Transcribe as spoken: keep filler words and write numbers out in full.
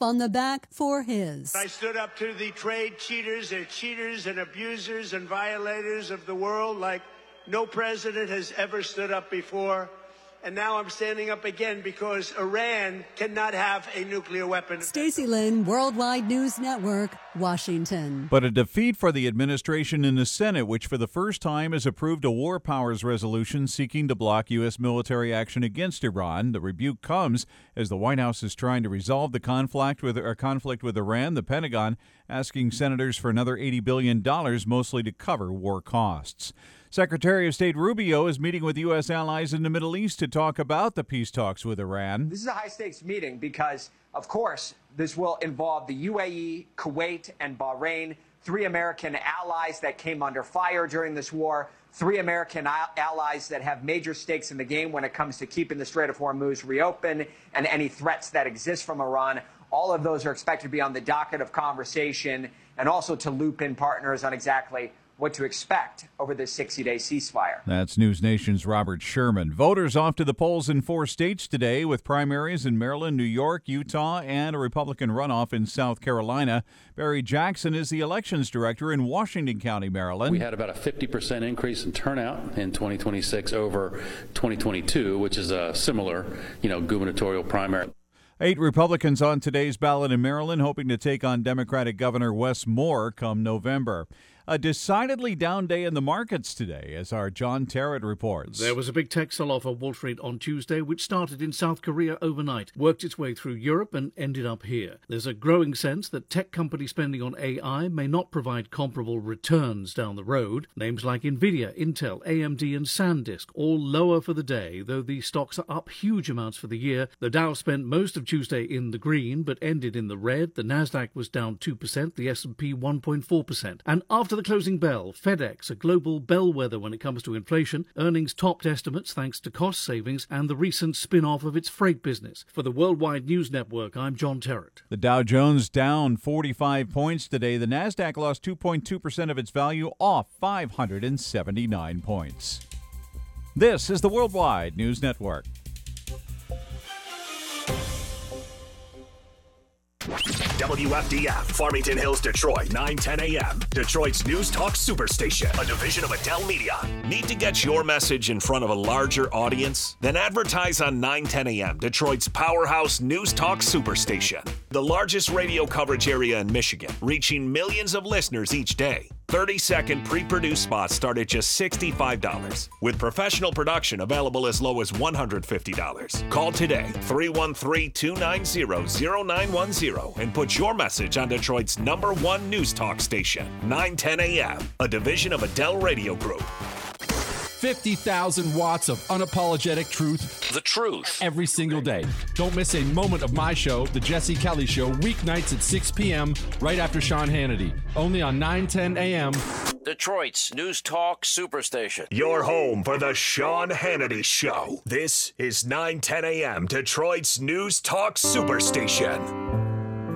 on the back for his. I stood up to the trade cheaters and cheaters and abusers and violators of the world like no president has ever stood up before. And now I'm standing up again because Iran cannot have a nuclear weapon. Stacey Lynn, Worldwide News Network, Washington. But a defeat for the administration in the Senate, which for the first time has approved a war powers resolution seeking to block U S military action against Iran. The rebuke comes as the White House is trying to resolve the conflict with, or conflict with Iran. The Pentagon asking senators for another eighty billion dollars, mostly to cover war costs. Secretary of State Rubio is meeting with U S allies in the Middle East to talk about the peace talks with Iran. This is a high-stakes meeting because, of course, this will involve the U A E, Kuwait, and Bahrain, three American allies that came under fire during this war, three American allies that have major stakes in the game when it comes to keeping the Strait of Hormuz reopened and any threats that exist from Iran. All of those are expected to be on the docket of conversation and also to loop in partners on exactly what to expect over this sixty-day ceasefire. That's News Nation's Robert Sherman. Voters off to the polls in four states today with primaries in Maryland, New York, Utah, and a Republican runoff in South Carolina. Barry Jackson is the elections director in Washington County, Maryland. We had about a fifty percent increase in turnout in twenty twenty-six over twenty twenty-two, which is a similar, you know, gubernatorial primary. Eight Republicans on today's ballot in Maryland hoping to take on Democratic Governor Wes Moore come November. A decidedly down day in the markets today, as our John Terrett reports. There was a big tech sell-off on Wall Street on Tuesday, which started in South Korea overnight, worked its way through Europe and ended up here. There's a growing sense that tech company spending on A I may not provide comparable returns down the road. Names like Nvidia, Intel, A M D and SanDisk all lower for the day, though these stocks are up huge amounts for the year. The Dow spent most of Tuesday in the green, but ended in the red. The Nasdaq was down two percent, the S and P one point four percent. And after the closing bell, FedEx, a global bellwether when it comes to inflation, earnings topped estimates thanks to cost savings and the recent spin-off of its freight business. For the Worldwide News Network, I'm John Terrett. The Dow Jones down forty-five points today. The Nasdaq lost two point two percent of its value, off five hundred seventy-nine points. This is the Worldwide News Network. W F D F, Farmington Hills, Detroit, nine ten a.m. Detroit's News Talk Superstation, a division of Adele Media. Need to get your message in front of a larger audience? Then advertise on nine ten a.m., Detroit's powerhouse News Talk Superstation. The largest radio coverage area in Michigan, reaching millions of listeners each day. thirty-second pre-produced spots start at just sixty-five dollars, with professional production available as low as one hundred fifty dollars. Call today, three one three, two nine zero, zero nine one zero, and put your message on Detroit's number one news talk station, nine ten a.m., a division of Adele Radio Group. fifty thousand watts of unapologetic truth. The truth. Every single day. Don't miss a moment of my show, The Jesse Kelly Show, weeknights at six p.m., right after Sean Hannity. Only on nine ten a.m. Detroit's News Talk Superstation. Your home for the Sean Hannity Show. This is nine ten a.m., Detroit's News Talk Superstation.